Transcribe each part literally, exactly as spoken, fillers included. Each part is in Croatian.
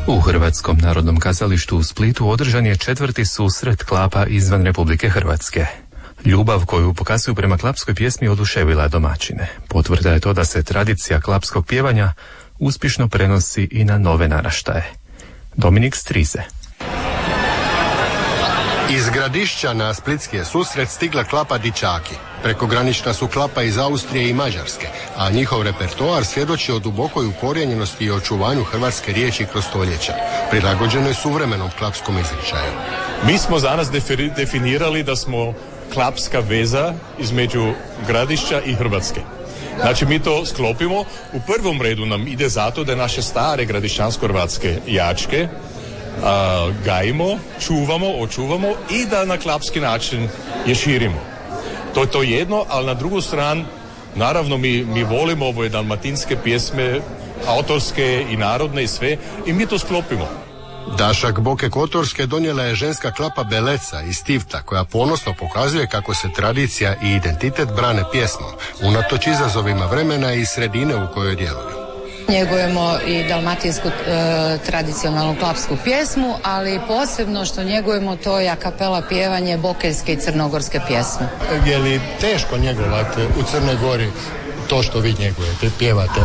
U Hrvatskom narodnom kazalištu u Splitu održan je četvrti susret klapa izvan Republike Hrvatske. Ljubav koju pokazuju prema klapskoj pjesmi oduševila domaćine. Potvrda je to da se tradicija klapskog pjevanja uspješno prenosi i na nove naraštaje. Dominik Strize. Iz Gradišća na splitski je susret stigla klapa Dičaki. Prekogranična su klapa iz Austrije i Mađarske, a njihov repertoar svjedoči o dubokoj ukorijenjenosti i očuvanju hrvatske riječi kroz stoljeća, prilagođenoj suvremenom klapskom izričaju. Mi smo za nas definirali da smo klapska veza između Gradišća i Hrvatske. Znači mi to sklopimo, u prvom redu nam ide zato da naše stare gradišćansko-hrvatske jačke a, gajimo, čuvamo, očuvamo i da na klapski način je širimo. To je to jedno, ali na drugu stranu, naravno mi, mi volimo ove dalmatinske pjesme, autorske i narodne i sve, i mi to sklopimo. Dašak Boke Kotorske donijela je ženska klapa Beleca iz Tivta, koja ponosno pokazuje kako se tradicija i identitet brane pjesmom, unatoč izazovima vremena i sredine u kojoj djeluju. Njegujemo i dalmatinsku e, tradicionalnu klapsku pjesmu, ali posebno što njegujemo to je a kapela pjevanje bokeljske i crnogorske pjesme. Je li teško njegovati u Crnoj Gori to što vi njegujete, pjevate?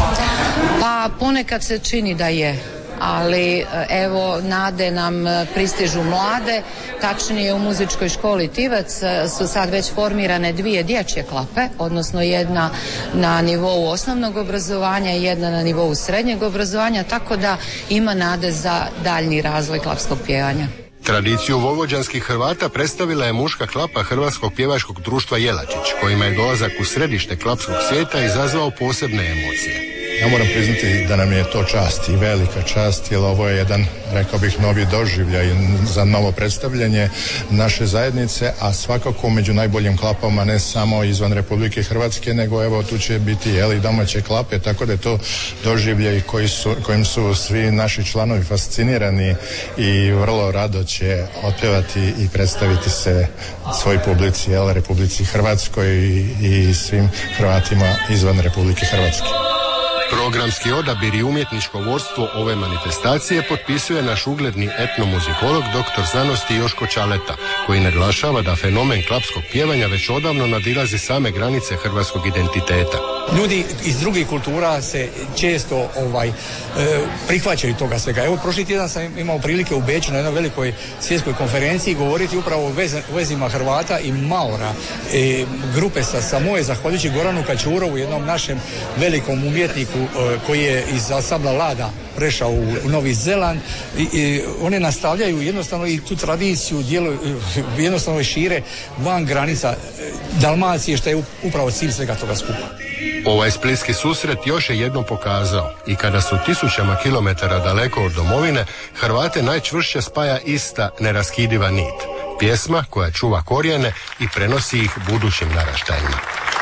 Pa ponekad se čini da je. Ali evo nade nam pristižu mlade, tačnije u muzičkoj školi Tivac su sad već formirane dvije dječje klape, odnosno jedna na nivou osnovnog obrazovanja i jedna na nivou srednjeg obrazovanja, tako da ima nade za daljnji razvoj klapskog pjevanja. Tradiciju vojvođanskih Hrvata predstavila je muška klapa Hrvatskog pjevačkog društva Jelačić, kojima je dolazak u središte klapskog svijeta izazvao posebne emocije. Ja moram priznati da nam je to čast i velika čast, jer ovo je jedan, rekao bih, novi doživljaj za novo predstavljanje naše zajednice, a svakako među najboljim klapama ne samo izvan Republike Hrvatske, nego evo tu će biti jeli domaće klape, tako da je to doživljaj koji su, kojim su svi naši članovi fascinirani i vrlo rado će otpevati i predstaviti se svoj publici, jel, Republici Hrvatskoj i, i svim Hrvatima izvan Republike Hrvatske. Programski odabir i umjetničko vodstvo ove manifestacije potpisuje naš ugledni etnomuzikolog doktor znanosti Joško Čaleta, koji naglašava da fenomen klapskog pjevanja već odavno nadilazi same granice hrvatskog identiteta. Ljudi iz drugih kultura se često ovaj, e, prihvaćaju toga svega. Evo, prošli tjedan sam imao prilike u Beču na jednoj velikoj svjetskoj konferenciji govoriti upravo o veze, vezima Hrvata i Maora. E, grupe sa Samoje, zahvaljujući Goranu Kačurovu, jednom našem velikom umjetniku e, koji je iz ansambla Lada prešao u, u Novi Zeland. I, i, one nastavljaju jednostavno i tu tradiciju djeluju, jednostavno šire van granica Dalmacije, što je upravo cilj svega toga skupa. Ovaj splitski susret još je jednom pokazao i kada su tisućama kilometara daleko od domovine, Hrvate najčvršće spaja ista neraskidiva nit. Pjesma koja čuva korijene i prenosi ih budućim naraštajima.